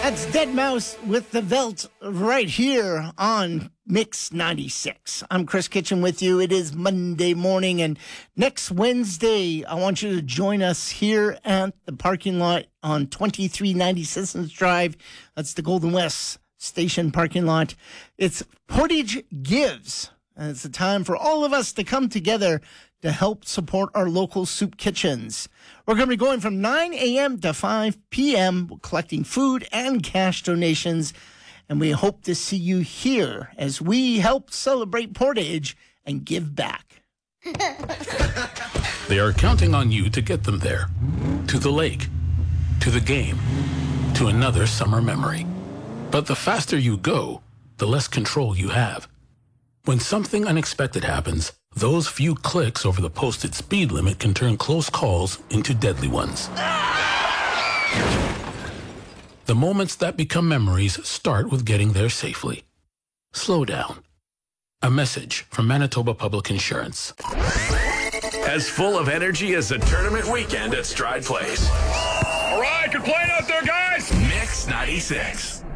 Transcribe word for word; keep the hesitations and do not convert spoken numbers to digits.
That's deadmau five with the Velt right here on Mix ninety-six. I'm Chris Kitchen with you. It is Monday morning, and next Wednesday, I want you to join us here at the parking lot on twenty-three ninety Citizens Drive. That's the Golden West Station parking lot. It's Portage Gives, and it's a time for all of us to come together to help support our local soup kitchens. We're going to be going from nine a.m. to five p.m. collecting food and cash donations, and we hope to see you here as we help celebrate Portage and give back. They are counting on you to get them there, to the lake, to the game, to another summer memory. But the faster you go, the less control you have. When something unexpected happens, those few clicks over the posted speed limit can turn close calls into deadly ones. The moments that become memories start with getting there safely. Slow down. A message from Manitoba Public Insurance. As full of energy as a tournament weekend at Stride Place. All right, good playing out there, guys. Mix ninety-six.